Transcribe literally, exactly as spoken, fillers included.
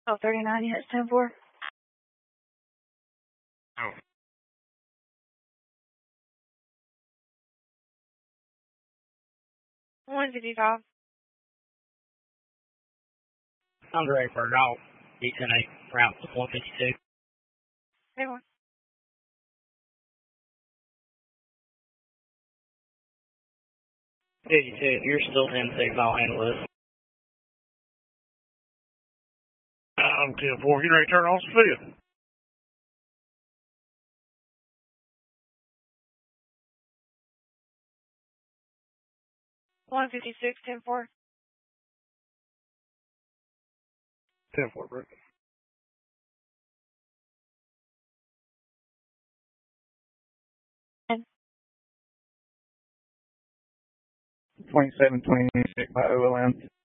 Oh, thirty-nine, yes, ten four. Oh. one fifty-five. I'm ready for a dog. D ten eight, route one fifty-two. Hey, one. fifty-two, you're still in six, I'll handle this. I'm ten four, you ready to turn on Sophia? one fifty-six, ten four. ten four, bro. twenty-seven twenty-six by O L M.